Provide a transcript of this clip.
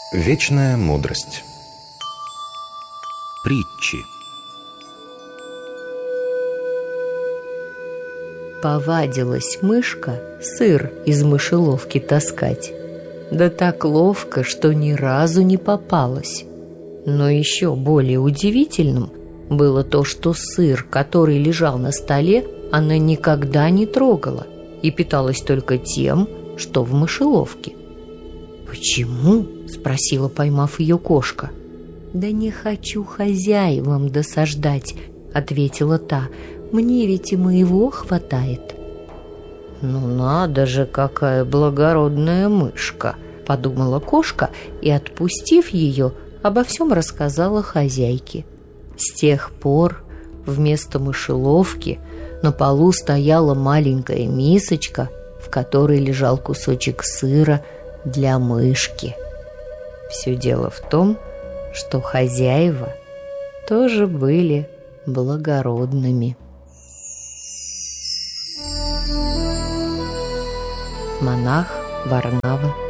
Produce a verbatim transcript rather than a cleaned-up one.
Вечная мудрость. Притчи. Повадилась мышка сыр из мышеловки таскать. Да так ловко, что ни разу не попалась. Но еще более удивительным было то, что сыр, который лежал на столе, она никогда не трогала и питалась только тем, что в мышеловке. «Почему?» – спросила, поймав ее кошка. «Да не хочу хозяевам досаждать», – ответила та. «Мне ведь и моего хватает». «Ну надо же, какая благородная мышка!» – подумала кошка и, отпустив ее, обо всем рассказала хозяйке. С тех пор вместо мышеловки на полу стояла маленькая мисочка, в которой лежал кусочек сыра для мышки. Все дело в том, что хозяева тоже были благородными. Монах Варнава